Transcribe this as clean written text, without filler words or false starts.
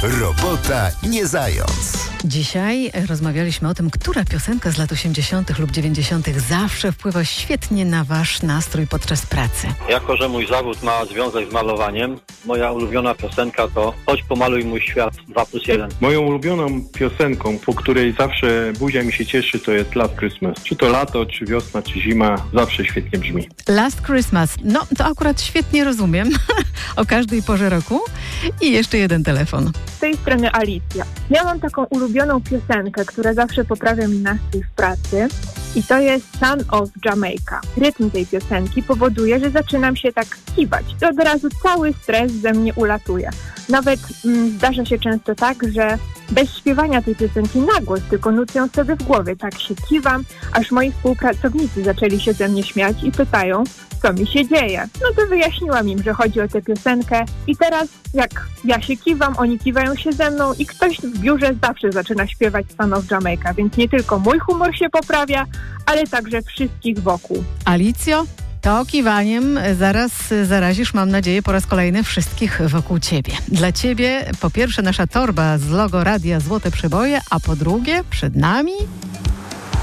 Robota nie zając. Dzisiaj rozmawialiśmy o tym, która piosenka z lat 80. lub 90. zawsze wpływa świetnie na wasz nastrój podczas pracy. Jako że mój zawód ma związek z malowaniem, moja ulubiona piosenka to Chodź pomaluj mój świat 2+1. Moją ulubioną piosenką, po której zawsze buzia mi się cieszy, to jest Last Christmas. Czy to lato, czy wiosna, czy zima, zawsze świetnie brzmi. Last Christmas. No, to akurat świetnie rozumiem. O każdej porze roku. I jeszcze jeden telefon. Z tej strony Alicja. Ja mam taką ulubioną piosenkę, która zawsze poprawia mi nastrój w pracy i to jest Son of Jamaica. Rytm tej piosenki powoduje, że zaczynam się tak kiwać. To od razu cały stres ze mnie ulatuje. Nawet zdarza się często tak, że bez śpiewania tej piosenki na głos, tylko nucę ją sobie w głowie. Tak się kiwam, aż moi współpracownicy zaczęli się ze mnie śmiać i pytają, co mi się dzieje. No to wyjaśniłam im, że chodzi o tę piosenkę i teraz jak ja się kiwam, oni kiwają się ze mną i ktoś w biurze zawsze zaczyna śpiewać Son of Jamaica, więc nie tylko mój humor się poprawia, ale także wszystkich wokół. Alicjo, to kiwaniem zaraz zarazisz, mam nadzieję, po raz kolejny wszystkich wokół ciebie. Dla ciebie po pierwsze nasza torba z logo Radia Złote Przeboje, a po drugie przed nami